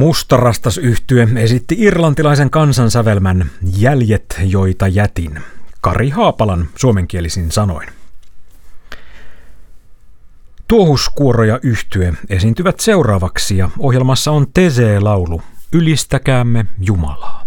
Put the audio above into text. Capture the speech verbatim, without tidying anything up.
Mustarastas-yhtye esitti irlantilaisen kansansävelmän Jäljet, joita jätin, Kari Haapalan suomenkielisin sanoin. Tuohuskuoro ja yhtye esiintyvät seuraavaksi ja ohjelmassa on Tesee-laulu Ylistäkäämme Jumalaa.